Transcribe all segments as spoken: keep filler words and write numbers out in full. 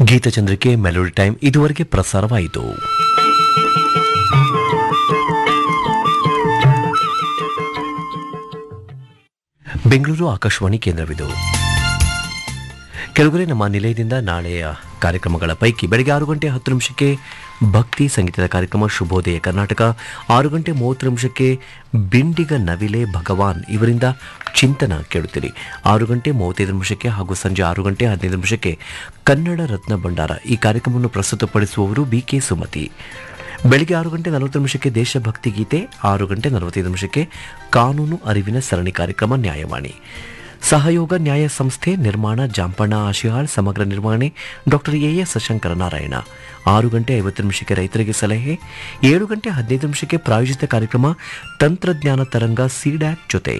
ಗೀತಚಂದ್ರಿಕೆ melody time ಇದುವರೆಗೆ ಪ್ರಸಾರವಾಯಿತು. ಬೆಂಗಳೂರು ಆಕಾಶವಾಣಿ ಕೇಂದ್ರವಿದು. ಕೆಲವರೆ ನಮ್ಮ ನಿಲಯದಿಂದ ನಾಳೆಯ ಕಾರ್ಯಕ್ರಮಗಳ ಪೈಕಿ ಬೆಳಗ್ಗೆ ಆರು ಗಂಟೆ ಹತ್ತು ನಿಮಿಷಕ್ಕೆ ಭಕ್ತಿ ಸಂಗೀತದ ಕಾರ್ಯಕ್ರಮ ಶುಭೋದಯ ಕರ್ನಾಟಕ, ಆರು ಗಂಟೆ ಮೂವತ್ತು ನಿಮಿಷಕ್ಕೆ ಬಿಂಡಿಗ ನವಿಲೆ ಭಗವಾನ್ ಇವರಿಂದ ಚಿಂತನ ಕೇಳುತ್ತೀರಿ. ಆರು ಗಂಟೆ ಮೂವತ್ತೈದು ನಿಮಿಷಕ್ಕೆ ಹಾಗೂ ಸಂಜೆ ಆರು ಗಂಟೆ ಹದಿನೈದು ನಿಮಿಷಕ್ಕೆ ಕನ್ನಡ ರತ್ನ ಭಂಡಾರ. ಈ ಕಾರ್ಯಕ್ರಮವನ್ನು ಪ್ರಸ್ತುತಪಡಿಸುವವರು ಬಿ ಕೆ ಸುಮತಿ. ಬೆಳಗ್ಗೆ ಆರು ಗಂಟೆ ನಲವತ್ತು ನಿಮಿಷಕ್ಕೆ ದೇಶಭಕ್ತಿ ಗೀತೆ, ಆರು ಗಂಟೆ ನಲವತ್ತೈದು ನಿಮಿಷಕ್ಕೆ ಕಾನೂನು ಅರಿವಿನ ಸರಣಿ ಕಾರ್ಯಕ್ರಮ ನ್ಯಾಯವಾಣಿ. ಸಹಯೋಗ ನ್ಯಾಯ ಸಂಸ್ಥೆ ನಿರ್ಮಾಣ ಜಾಂಪಣ್ಣ ಆಶಿಹಾಳ್, ಸಮಗ್ರ ನಿರ್ವಹಣೆ ಡಾಕ್ಟರ್ ಎ ಎಸ್ ಶಂಕರನಾರಾಯಣ. ಆರು ಗಂಟೆ ಐವತ್ತು ನಿಮಿಷಕ್ಕೆ ರೈತರಿಗೆ ಸಲಹೆ, ಏಳು ಗಂಟೆ ಹದಿನೈದು ನಿಮಿಷಕ್ಕೆ ಪ್ರಾಯೋಜಿತ ಕಾರ್ಯಕ್ರಮ ತಂತ್ರಜ್ಞಾನ ತರಂಗ ಸಿಡ್ಯಾಕ್ ಜೊತೆ.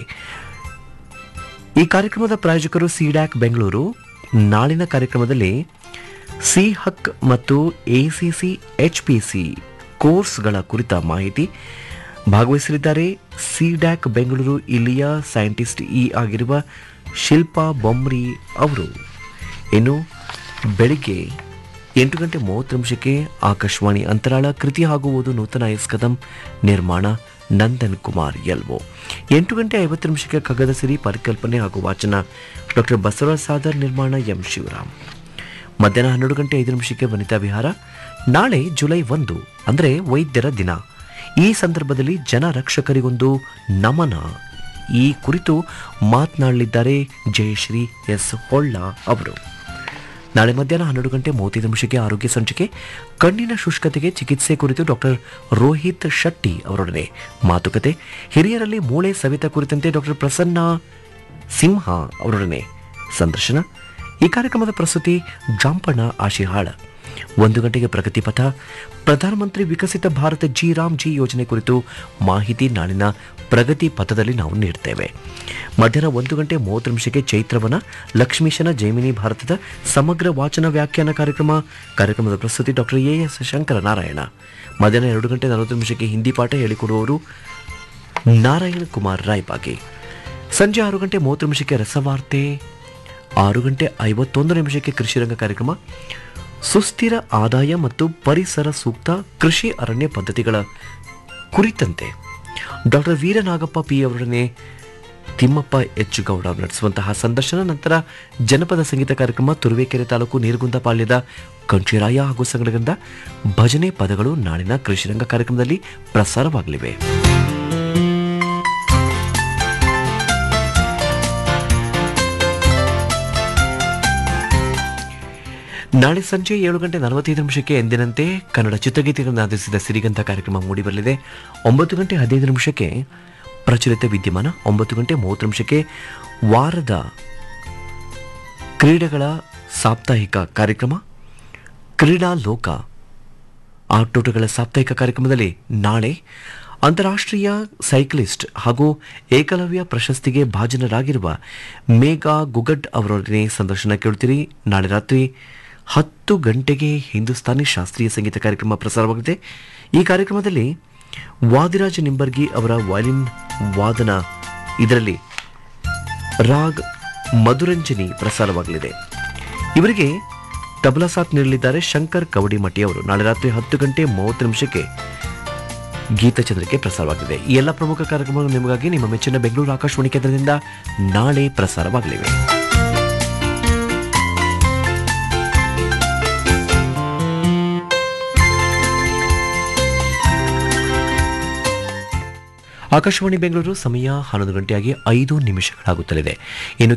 ಈ ಕಾರ್ಯಕ್ರಮದ ಪ್ರಾಯೋಜಕರು ಸಿಡ್ಯಾಕ್ ಬೆಂಗಳೂರು. ನಾಳಿನ ಕಾರ್ಯಕ್ರಮದಲ್ಲಿ ಸಿ ಹಕ್ ಮತ್ತು ಎಸಿಸಿ ಎಚ್ಪಿಸಿ ಕೋರ್ಸ್ಗಳ ಕುರಿತ ಮಾಹಿತಿ ಭಾಗವಹಿಸಲಿದ್ದಾರೆ ಸಿಡ್ಯಾಕ್ ಬೆಂಗಳೂರು ಇಲ್ಲಿಯ ಸೈಂಟಿಸ್ಟ್ ಇ ಆಗಿರುವ ಶಿಲ್ಪಾ ಬೊಮ್ರಿ ಅವರು. ಇನ್ನು ಬೆಳಿಗ್ಗೆ ಎಂಟು ಗಂಟೆ ಮೂವತ್ತು ನಿಮಿಷಕ್ಕೆ ಆಕಾಶವಾಣಿ ಅಂತರಾಳ ಕೃತಿ ಹಾಗೂ ಓದು ನೂತನ ಎಸ್ ಕದಂ, ನಿರ್ಮಾಣ ನಂದನ್ ಕುಮಾರ್ ಎಲ್ವೋ. ಎಂಟು ಗಂಟೆ ಐವತ್ತು ನಿಮಿಷಕ್ಕೆ ಕಗ್ಗದ ಸಿರಿ, ಪರಿಕಲ್ಪನೆ ಹಾಗೂ ವಾಚನ ಡಾಕ್ಟರ್ ಬಸವರಾಜ್ ಸಾದರ್, ನಿರ್ಮಾಣ ಎಂ ಶಿವರಾಮ್. ಮಧ್ಯಾಹ್ನ ಹನ್ನೆರಡು ಗಂಟೆ ಐದು ನಿಮಿಷಕ್ಕೆ ವನಿತಾ ವಿಹಾರ. ನಾಳೆ ಜುಲೈ ಒಂದು ಅಂದರೆ ವೈದ್ಯರ ದಿನ. ಈ ಸಂದರ್ಭದಲ್ಲಿ ಜನ ರಕ್ಷಕರಿಗೊಂದು ನಮನ, ಈ ಕುರಿತು ಮಾತನಾಡಲಿದ್ದಾರೆ ಜಯಶ್ರೀ ಎಸ್ ಹೊಳ್ಳ ಅವರು. ನಾಳೆ ಮಧ್ಯಾಹ್ನ ಹನ್ನೆರಡು ಗಂಟೆ ಮೂವತ್ತೈದು ನಿಮಿಷಕ್ಕೆ ಆರೋಗ್ಯ ಸಂಚಿಕೆ, ಕಣ್ಣಿನ ಶುಷ್ಕತೆಗೆ ಚಿಕಿತ್ಸೆ ಕುರಿತು ಡಾಕ್ಟರ್ ರೋಹಿತ್ ಶೆಟ್ಟಿ ಅವರೊಡನೆ ಮಾತುಕತೆ. ಹಿರಿಯರಲ್ಲಿ ಮೂಳೆ ಸವೆತ ಕುರಿತಂತೆ ಡಾಕ್ಟರ್ ಪ್ರಸನ್ನ ಸಿಂಹ ಅವರೊಡನೆ ಸಂದರ್ಶನ. ಈ ಕಾರ್ಯಕ್ರಮದ ಪ್ರಸ್ತುತಿ ಜಾಂಪಣ್ಣ ಆಶಿಹಾಳ. ಒಂದು ಗಂಟೆಗೆ ಪ್ರಗತಿ ಪಥ, ಪ್ರಧಾನಮಂತ್ರಿ ವಿಕಸಿತ ಭಾರತ ಜಿ ರಾಮ್ ಜಿ ಯೋಜನೆ ಕುರಿತು ಮಾಹಿತಿ ನಾಳಿನ ಪ್ರಗತಿ ಪಥದಲ್ಲಿ ನಾವು ನೀಡ್ತೇವೆ. ಮಧ್ಯಾಹ್ನ ಒಂದು ಗಂಟೆ ಮೂವತ್ತು ನಿಮಿಷಕ್ಕೆ ಚೈತ್ರವನ, ಲಕ್ಷ್ಮೀಶನ ಜೈಮಿನಿ ಭಾರತದ ಸಮಗ್ರ ವಾಚನ ವ್ಯಾಖ್ಯಾನ ಕಾರ್ಯಕ್ರಮ. ಕಾರ್ಯಕ್ರಮದ ಪ್ರಸ್ತುತಿ ಡಾಕ್ಟರ್ ಎ ಎಸ್ ಶಂಕರನಾರಾಯಣ. ಮಧ್ಯಾಹ್ನ ಎರಡು ಗಂಟೆ ನಲವತ್ತು ನಿಮಿಷಕ್ಕೆ ಹಿಂದಿ ಪಾಠ ಹೇಳಿಕೊಡುವವರು ನಾರಾಯಣ ಕುಮಾರ್ ರಾಯ್ಬಾಗಿ. ಸಂಜೆ ಆರು ಗಂಟೆ ಮೂವತ್ತು ನಿಮಿಷಕ್ಕೆ ರಸವಾರ್ತೆ. ಆರು ಗಂಟೆ ಐವತ್ತೊಂದು ನಿಮಿಷಕ್ಕೆ ಕೃಷಿರಂಗ ಕಾರ್ಯಕ್ರಮ, ಸುಸ್ಥಿರ ಆದಾಯ ಮತ್ತು ಪರಿಸರ ಸೂಕ್ತ ಕೃಷಿ ಅರಣ್ಯ ಪದ್ಧತಿಗಳ ಕುರಿತಂತೆ ಡಾಕ್ಟರ್ ವೀರನಾಗಪ್ಪ ಪಿ ಅವರೊಡನೆ ತಿಮ್ಮಪ್ಪ ಎಚ್ ಗೌಡ ನಡೆಸುವಂತಹ ಸಂದರ್ಶನ. ನಂತರ ಜನಪದ ಸಂಗೀತ ಕಾರ್ಯಕ್ರಮ, ತುರುವೇಕೆರೆ ತಾಲೂಕು ನೀರ್ಗುಂದಪಾಳ್ಯದ ಕಂಚಿರಾಯ ಹಾಗೂ ಸಂಗಡಗಂದ ಭಜನೆ ಪದಗಳು ನಾಳಿನ ಕೃಷಿರಂಗ ಕಾರ್ಯಕ್ರಮದಲ್ಲಿ ಪ್ರಸಾರವಾಗಲಿವೆ. ನಾಳೆ ಸಂಜೆ ಏಳು ಗಂಟೆ ನಲವತ್ತೈದು ನಿಮಿಷಕ್ಕೆ ಎಂದಿನಂತೆ ಕನ್ನಡ ಚಿತ್ರಗೀತೆಗಳನ್ನು ಆಧರಿಸಿದ ಸಿರಿಗಂಧ ಕಾರ್ಯಕ್ರಮ ಮೂಡಿಬರಲಿದೆ. ಒಂಬತ್ತು ಗಂಟೆ ಹದಿನೈದು ನಿಮಿಷಕ್ಕೆ ಪ್ರಚಲಿತ ವಿದ್ಯಮಾನ, ಒಂಬತ್ತು ಗಂಟೆ ಮೂವತ್ತು ನಿಮಿಷಕ್ಕೆ ವಾರದ ಕ್ರೀಡೆಗಳ ಸಾಪ್ತಾಹಿಕ ಕಾರ್ಯಕ್ರಮ ಕ್ರೀಡಾ ಲೋಕ. ಆಟೋಟಗಳ ಸಾಪ್ತಾಹಿಕ ಕಾರ್ಯಕ್ರಮದಲ್ಲಿ ನಾಳೆ ಅಂತಾರಾಷ್ಟ್ರೀಯ ಸೈಕ್ಲಿಸ್ಟ್ ಹಾಗೂ ಏಕಲವ್ಯ ಪ್ರಶಸ್ತಿಗೆ ಭಾಜನರಾಗಿರುವ ಮೇಘಾ ಗುಗಡ್ ಅವರೊಡನೆ ಸಂದರ್ಶನ ಕೇಳುತ್ತೀರಿ. ನಾಳೆ ರಾತ್ರಿ ಹತ್ತು ಗಂಟೆಗೆ ಹಿಂದೂಸ್ತಾನಿ ಶಾಸ್ತ್ರೀಯ ಸಂಗೀತ ಕಾರ್ಯಕ್ರಮ ಪ್ರಸಾರವಾಗಿದೆ. ಈ ಕಾರ್ಯಕ್ರಮದಲ್ಲಿ ವಾದಿರಾಜ ನಿಂಬರ್ಗಿ ಅವರ ವಯಲಿನ್ ವಾದನ, ಇದರಲ್ಲಿ ರಾಗ್ ಮಧುರಂಜನಿ ಪ್ರಸಾರವಾಗಲಿದೆ. ಇವರಿಗೆ ತಬಲಾ ಸಾಥ್ ನೀಡಲಿದ್ದಾರೆ ಶಂಕರ್ ಕವಡಿಮಟ್ಟಿ ಅವರು. ನಾಳೆ ರಾತ್ರಿ ಹತ್ತು ಗಂಟೆ ಮೂವತ್ತು ನಿಮಿಷಕ್ಕೆ ಗೀತಚಂದ್ರಿಕೆ ಪ್ರಸಾರವಾಗಲಿದೆ. ಈ ಎಲ್ಲ ಪ್ರಮುಖ ಕಾರ್ಯಕ್ರಮಗಳು ನಿಮಗಾಗಿ ನಿಮ್ಮ ಮೆಚ್ಚಿನ ಬೆಂಗಳೂರು ಆಕಾಶವಾಣಿ ಕೇಂದ್ರದಿಂದ ನಾಳೆ ಪ್ರಸಾರವಾಗಲಿವೆ. ಆಕಾಶವಾಣಿ ಬೆಂಗಳೂರು, ಸಮಯ ಹನ್ನೊಂದು ಗಂಟೆಯಾಗಿ ಐದು ನಿಮಿಷಗಳಾಗುತ್ತಲಿದೆ. ಇನ್ನು